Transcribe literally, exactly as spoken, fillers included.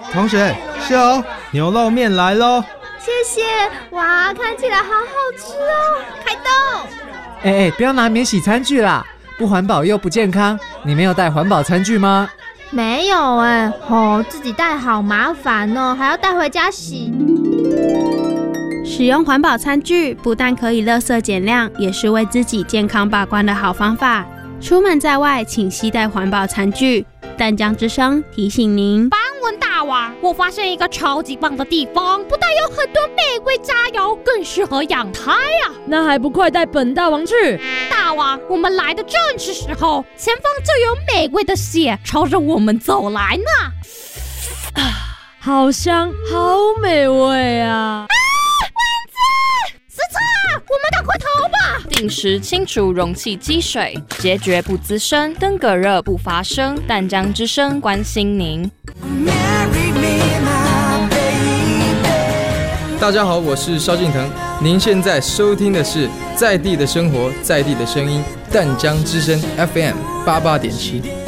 同学，秀牛肉面来咯。 谢谢，哇，看起来好好吃哦！开动！ 哎哎，不要拿免洗餐具啦，不环保又不健康。你没有带环保餐具吗？ 没有哎，哦，自己带好麻烦哦，还要带回家洗。 使用环保餐具不但可以垃圾减量，也是为自己健康把关的好方法。出门在外，请携带环保餐具。淡江之声提醒您。 邦文大王，我发现一个超级棒的地方，不但有很多玫瑰榨油，更适合养胎啊！ 那还不快带本大王去？ 大王，我们来的正是时候，前方就有玫瑰的血朝着我们走来呢。 好香，好美味啊！ 死叉！我们赶快逃吧！ 定时清除容器积水，结决不滋生，登革热不发生。淡江之声关心您。 大家好，我是萧敬腾，您现在收听的是在地的生活，在地的声音，淡江之声 F M 八八点七。